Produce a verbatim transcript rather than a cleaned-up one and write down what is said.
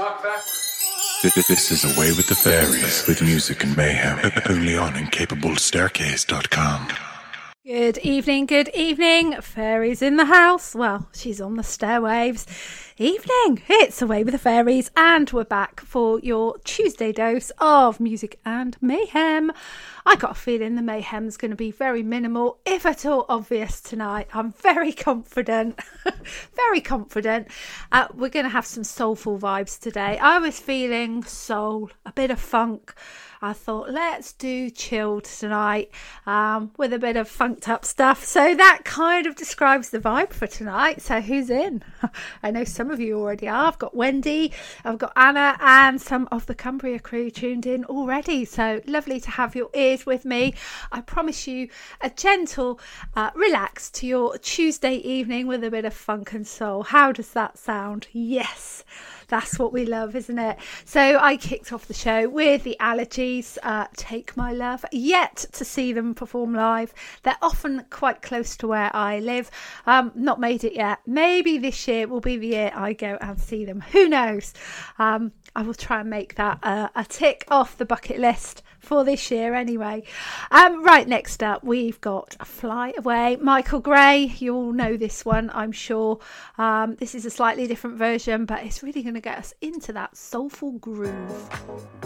This is Away with the Fairies, with music and mayhem, only on incapable staircase dot com. Good evening, good evening. Fairies in the house. Well, she's on the stairwaves. Evening. It's Away with the Fairies, and we're back for your Tuesday dose of music and mayhem. I got a feeling the mayhem's going to be very minimal, if at all obvious tonight. I'm very confident, very confident. Uh, we're going to have some soulful vibes today. I was feeling soul, a bit of funk. I thought, let's do chilled tonight um, with a bit of funked up stuff. So that kind of describes the vibe for tonight. So who's in? I know some of you already are. I've got Wendy, I've got Anna, and some of the Cumbria crew tuned in already. So lovely to have your ears with me. I promise you a gentle uh, relax to your Tuesday evening with a bit of funk and soul. How does that sound? Yes. That's what we love, isn't it? So I kicked off the show with the Allergies, uh, Take My Love. Yet to see them perform live. They're often quite close to where I live. Um, not made it yet. Maybe this year will be the year I go and see them. Who knows? Um, I will try and make that uh, a tick off the bucket list for this year anyway. Um, right, next up we've got Fly Away, Michael Gray. You all know this one, I'm sure. Um, this is a slightly different version, but it's really going to get us into that soulful groove.